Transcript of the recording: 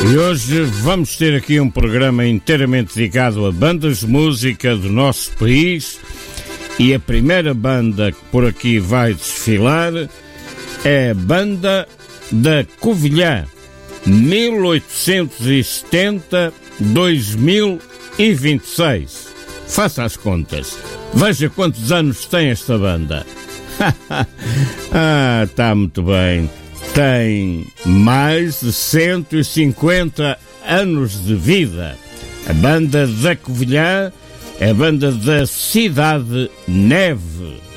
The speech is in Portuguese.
E hoje vamos ter aqui um programa inteiramente dedicado a bandas de música do nosso país, e a primeira banda que por aqui vai desfilar é a Banda da Covilhã, 1870-2026. Faça as contas. Veja quantos anos tem esta banda. Está muito bem. Tem mais de 150 anos de vida. A Banda da Covilhã é a banda da Cidade Neve.